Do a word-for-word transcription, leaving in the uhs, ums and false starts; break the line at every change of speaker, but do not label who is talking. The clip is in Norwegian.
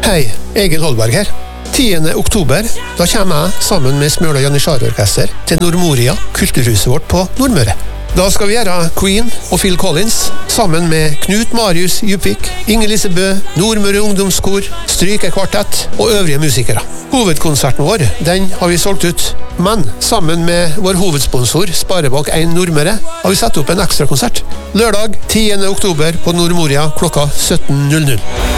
Hei, Egil Holberg her. tiende oktober, da kommer jeg sammen med Smøla Janitsjar-orkester til Nordmoria, kulturhuset vårt på Nordmøre. Da skal vi gjøre Queen og Phil Collins sammen med Knut Marius Djupvik, Inger-Lise Bø, Nordmøre Ungdomskor, Strykekvartett og øvrige musikere. Hovedkonserten vår, den har vi solgt ut, men sammen med vår hovedsponsor Sparebank en Nordmøre har vi satt opp en ekstra konsert. Lørdag tiende oktober på Nordmoria klokka sytten null null.